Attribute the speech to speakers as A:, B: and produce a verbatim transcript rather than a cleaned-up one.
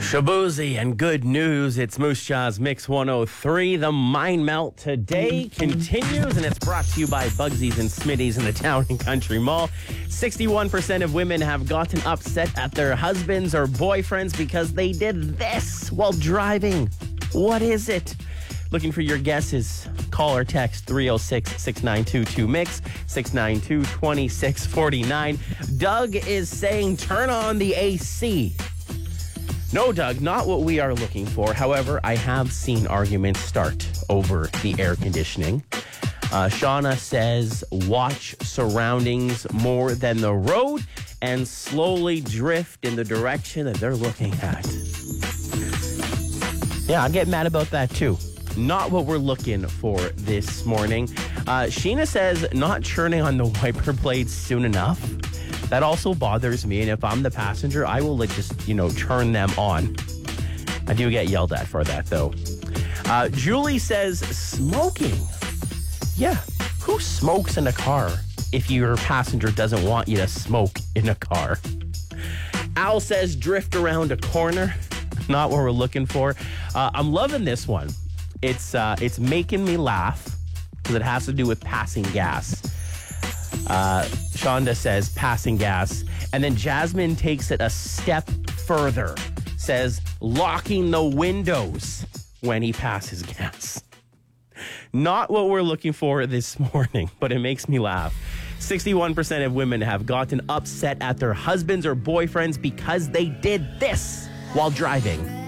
A: Shabuzi and good news. It's Moose Jaw's Mix one oh three. The Mind Melt today continues, and it's brought to you by Bugsies and Smitty's in the Town and Country Mall. sixty-one percent of women have gotten upset at their husbands or boyfriends because they did this while driving. What is it? Looking for your guesses. Call or text three oh six, six nine two two, mix, six nine two, two six four nine. Doug is saying turn on the A C. No, Doug, not what we are looking for. However, I have seen arguments start over the air conditioning. Uh, Shauna says watch surroundings more than the road and slowly drift in the direction that they're looking at. Yeah, I get mad about that too. Not what we're looking for this morning. Uh, Sheena says not churning on the wiper blades soon enough. That also bothers me, and if I'm the passenger, I will like just, you know, turn them on. I do get yelled at for that, though. Uh, Julie says smoking. Yeah, who smokes in a car if your passenger doesn't want you to smoke in a car? Al says drift around a corner. Not what we're looking for. Uh, I'm loving this one. It's uh, it's making me laugh because it has to do with passing gas. Uh, Shonda says passing gas. And then Jasmine takes it a step further. Says locking the windows when he passes gas. Not what we're looking for this morning, but it makes me laugh. sixty-one percent of women have gotten upset at their husbands or boyfriends because they did this while driving.